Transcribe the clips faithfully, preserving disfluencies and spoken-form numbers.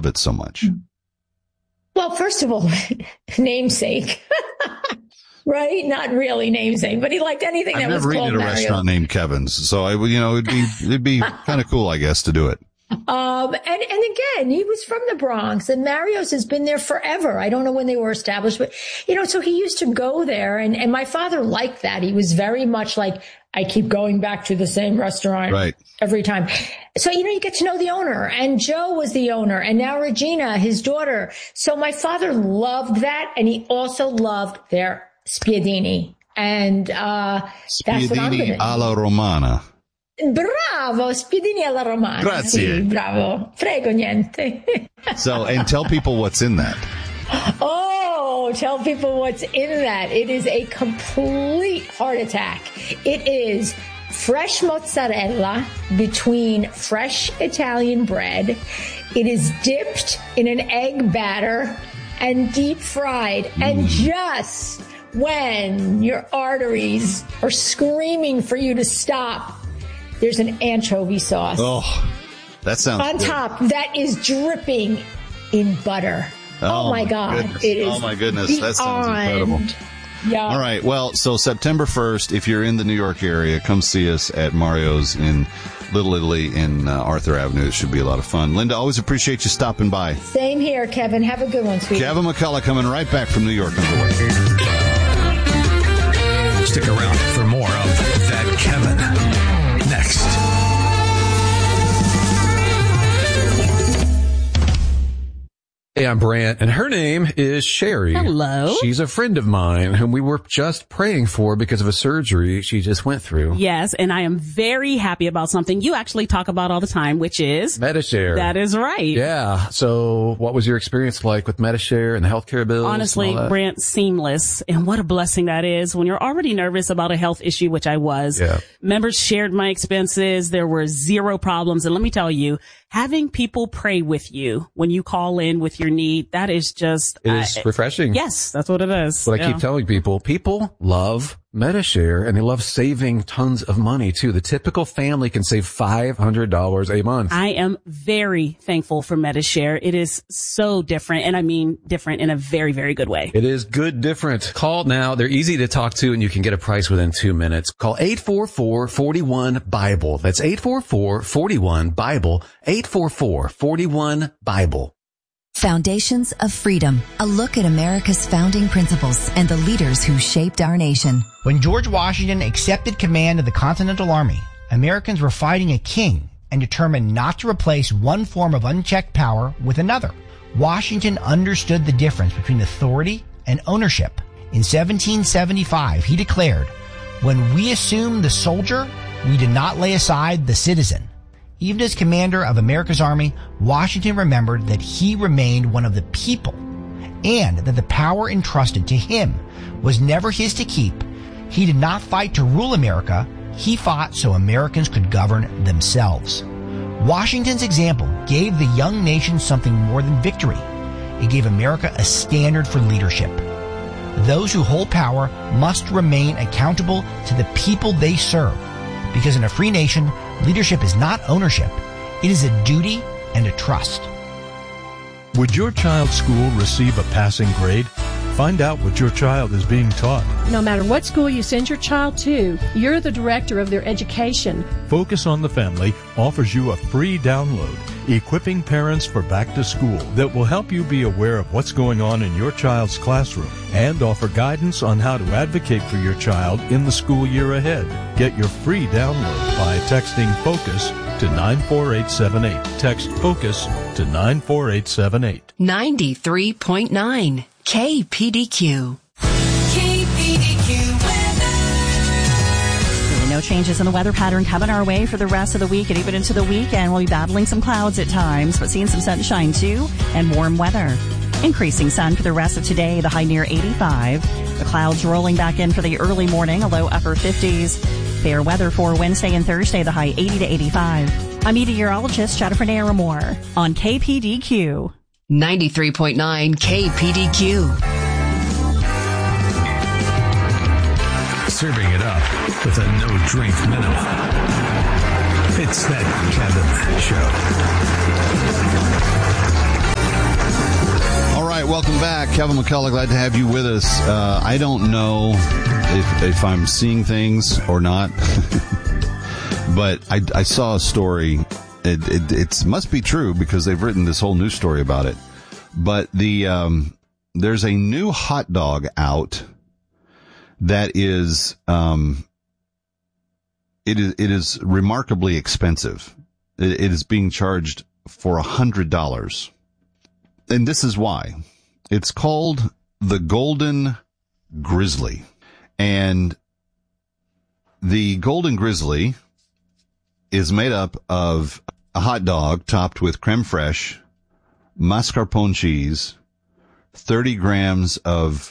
love it so much? Well, first of all, namesake. Right? Not really namesake, but he liked anything I've that was called I've never eaten at a Mario. restaurant named Kevin's, so I, you know, it'd be it'd be kind of cool, I guess, to do it. Um, and, and again, he was from the Bronx, and Mario's has been there forever. I don't know when they were established, but, you know, so he used to go there, and, and my father liked that. He was very much like, I keep going back to the same restaurant right. every time. So, you know, you get to know the owner, and Joe was the owner, and now Regina, his daughter. So my father loved that, and he also loved their spiedini. And, uh, that's what I'm Spiedini gonna alla Romana. Bravo, spiedini alla Romana. Grazie. Sì, bravo. Prego, niente. So, and tell people what's in that. Oh, tell people what's in that. It is a complete heart attack. It is fresh mozzarella between fresh Italian bread. It is dipped in an egg batter and deep fried. Mm. And just when your arteries are screaming for you to stop, there's an anchovy sauce. Oh, that sounds on good. top that is dripping in butter. Oh, oh my God. Goodness. It is. Oh my goodness. That sounds incredible. Yeah. All right. Well, so September first, if you're in the New York area, come see us at Mario's in Little Italy in uh, Arthur Avenue. It should be a lot of fun. Linda, always appreciate you stopping by. Same here, Kevin. Have a good one, sweetie. Kevin McCullough coming right back from New York on the way. Stick around for more of That Kevin. Next. Hey, I'm Brant, and her name is Sherry. Hello. She's a friend of mine whom we were just praying for because of a surgery she just went through. Yes, and I am very happy about something you actually talk about all the time, which is Medi-Share. That is right. Yeah. So what was your experience like with Medi-Share and the healthcare bills? Honestly, Brant, seamless. And what a blessing that is when you're already nervous about a health issue, which I was. Yeah. Members shared my expenses. There were zero problems. And let me tell you, having people pray with you when you call in with your need, that is just... It is uh, refreshing. Yes, that's what it is. What yeah. I keep telling people, people love Medi-Share, and they love saving tons of money, too. The typical family can save five hundred dollars a month. I am very thankful for Medi-Share. It is so different, and I mean different in a very, very good way. It is good different. Call now. They're easy to talk to, and you can get a price within two minutes. Call eight four four, four one, BIBLE. That's eight four four, four one, BIBLE. eight four four, four one, BIBLE. Foundations of Freedom, a look at America's founding principles and the leaders who shaped our nation. When George Washington accepted command of the Continental Army, Americans were fighting a king and determined not to replace one form of unchecked power with another. Washington understood the difference between authority and ownership. In seventeen seventy-five, he declared, "When we assume the soldier, we did not lay aside the citizen." Even as commander of America's army, Washington remembered that he remained one of the people and that the power entrusted to him was never his to keep. He did not fight to rule America. He fought so Americans could govern themselves. Washington's example gave the young nation something more than victory. It gave America a standard for leadership. Those who hold power must remain accountable to the people they serve, because in a free nation, leadership is not ownership. It is a duty and a trust. Would your child's school receive a passing grade? Find out what your child is being taught. No matter what school you send your child to, you're the director of their education. Focus on the Family offers you a free download, Equipping Parents for Back to School, that will help you be aware of what's going on in your child's classroom and offer guidance on how to advocate for your child in the school year ahead. Get your free download by texting FOCUS to nine four eight seven eight. Text FOCUS to nine four eight seven eight. ninety-three point nine K P D Q. K P D Q weather. No changes in the weather pattern coming our way for the rest of the week and even into the weekend. We'll be battling some clouds at times, but seeing some sunshine too and warm weather. Increasing sun for the rest of today, the high near eighty-five. The clouds rolling back in for the early morning, a low upper fifties. Fair weather for Wednesday and Thursday, the high eighty to eighty-five. I'm meteorologist Jennifer Naramore on K P D Q. ninety-three point nine K P D Q. Serving it up with a no-drink minimum. It's That Kevin Show. welcome back. Kevin McCullough, glad to have you with us. Uh, I don't know if, if I'm seeing things or not, but I, I saw a story. It, it it's, must be true because they've written this whole news story about it. But the um, there's a new hot dog out that is um, it is it is remarkably expensive. It, it is being charged for a hundred dollars. And this is why. It's called the Golden Grizzly. And the Golden Grizzly is made up of a hot dog topped with creme fraiche, mascarpone cheese, thirty grams of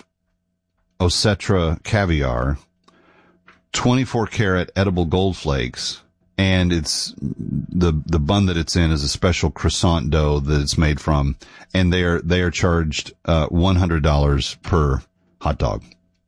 Osetra caviar, twenty-four karat edible gold flakes, and it's the the bun that it's in is a special croissant dough that it's made from, and they are they are charged uh, one hundred dollars per hot dog.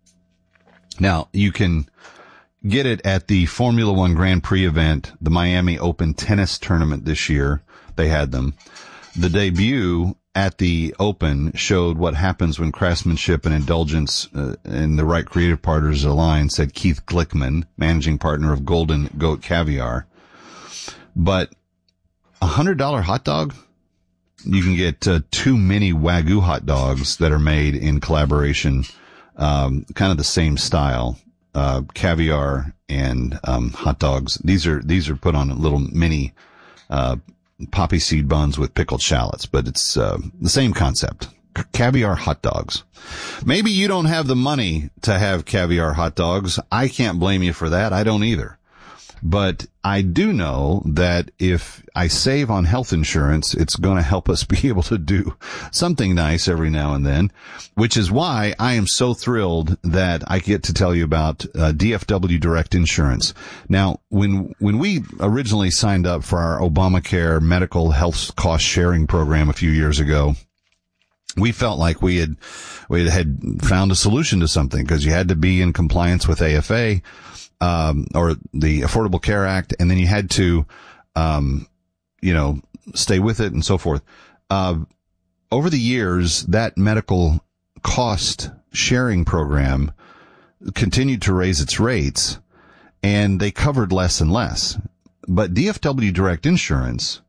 Now you can get it at the Formula One Grand Prix event, the Miami Open tennis tournament this year. They had them. The debut at the Open showed what happens when craftsmanship and indulgence uh, and the right creative partners align, said Keith Glickman, managing partner of Golden Goat Caviar. But a one hundred dollars hot dog, you can get uh, two mini Wagyu hot dogs that are made in collaboration, um, kind of the same style, uh, caviar and um, hot dogs. These are these are put on little mini uh poppy seed buns with pickled shallots, but it's uh, the same concept. C- caviar hot dogs. Maybe you don't have the money to have caviar hot dogs. I can't blame you for that. I don't either. But I do know that if I save on health insurance, it's going to help us be able to do something nice every now and then, which is why I am so thrilled that I get to tell you about uh, D F W Direct Insurance. Now, when when we originally signed up for our Obamacare medical health cost sharing program a few years ago, we felt like we had we had found a solution to something because you had to be in compliance with A F A. Um, or the Affordable Care Act, and then you had to, um, you know, stay with it and so forth. Uh, over the years, that medical cost sharing program continued to raise its rates, and they covered less and less. But D F W Direct Insurance,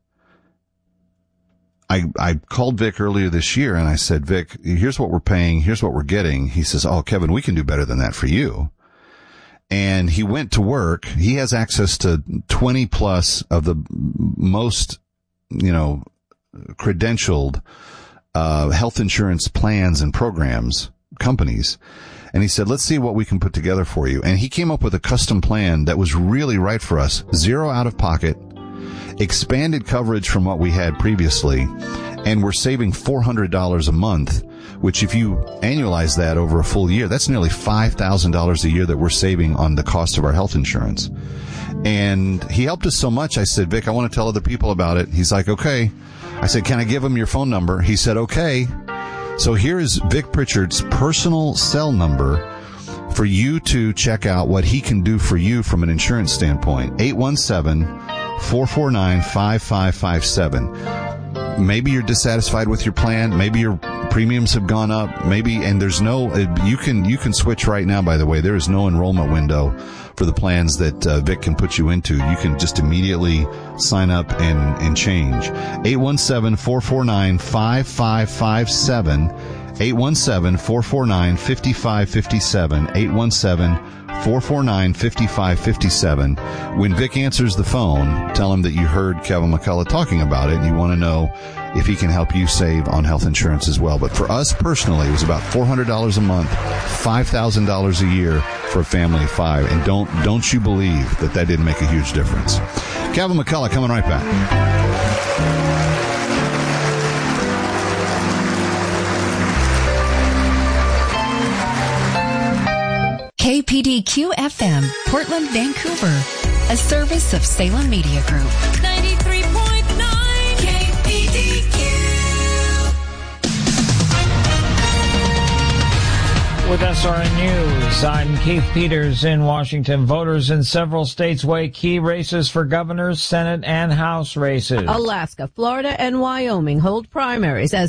I, I called Vic earlier this year and I said, Vic, here's what we're paying. Here's what we're getting. He says, oh, Kevin, we can do better than that for you. And he went to work. He has access to twenty plus of the most, you know, credentialed, uh, health insurance plans and programs, companies. And he said, let's see what we can put together for you. And he came up with a custom plan that was really right for us. Zero out of pocket, expanded coverage from what we had previously. And we're saving four hundred dollars a month, which if you annualize that over a full year, that's nearly five thousand dollars a year that we're saving on the cost of our health insurance. And he helped us so much. I said, Vic, I want to tell other people about it. He's like, okay. I said, can I give him your phone number? He said, okay. So here is Vic Pritchard's personal cell number for you to check out what he can do for you from an insurance standpoint. eight one seven, four four nine, five five five seven. Maybe you're dissatisfied with your plan. Maybe your premiums have gone up. Maybe, and there's no, you can, you can switch right now, by the way. There is no enrollment window for the plans that uh, Vic can put you into. You can just immediately sign up and, and change. eight one seven, four four nine, five five five seven. eight one seven, four four nine, five five five seven. eight one seven, four four nine, five five five seven. When Vic answers the phone, tell him that you heard Kevin McCullough talking about it and you want to know if he can help you save on health insurance as well. But for us personally, it was about four hundred dollars a month, five thousand dollars a year for a family of five. And don't, don't you believe that that didn't make a huge difference. Kevin McCullough coming right back. K P D Q F M, Portland, Vancouver, a service of Salem Media Group. ninety-three point nine K P D Q. With S R N News, I'm Keith Peters in Washington. Voters in several states weigh key races for governors, Senate, and House races. Alaska, Florida, and Wyoming hold primaries as